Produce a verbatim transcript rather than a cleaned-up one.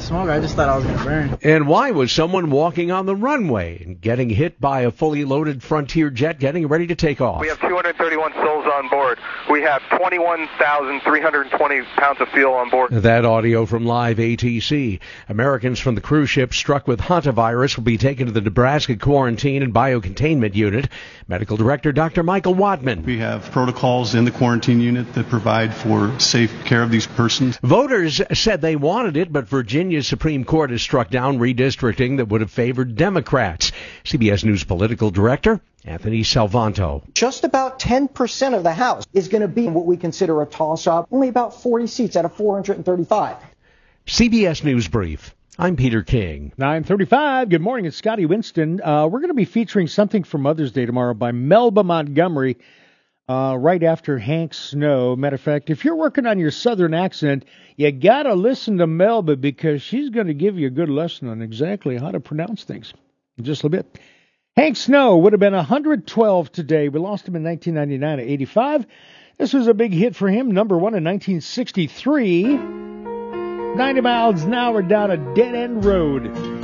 smoke. I just thought I was going to burn. And why was someone walking on the runway and getting hit by a fully loaded Frontier jet getting ready to take off? We have two hundred thirty-one souls on board. We have twenty-one thousand three hundred twenty pounds of fuel on board. That audio from Live A T C. Americans from the cruise ship struck with hantavirus will be taken to the Nebraska Quarantine and Biocontainment Unit. Medical Director Doctor Michael Wadman. We have protocols in the quarantine unit that provide for safe care of these persons. Voters said they wanted it, but Virginia's Supreme Court has struck down redistricting that would have favored Democrats. C B S News Political Director Anthony Salvanto. Just about ten percent of the House is going to be what we consider a toss-up, only about forty seats out of four hundred thirty-five. C B S News Brief. I'm Peter King. nine thirty-five. Good morning. It's Scotty Winston. Uh, we're going to be featuring something for Mother's Day tomorrow by Melba Montgomery uh, right after Hank Snow. Matter of fact, if you're working on your Southern accent, you got to listen to Melba because she's going to give you a good lesson on exactly how to pronounce things in just a little bit. Hank Snow would have been one hundred twelve today. We lost him in nineteen ninety-nine at eighty-five. This was a big hit for him, number one in nineteen sixty-three. ninety miles an hour down a dead-end road.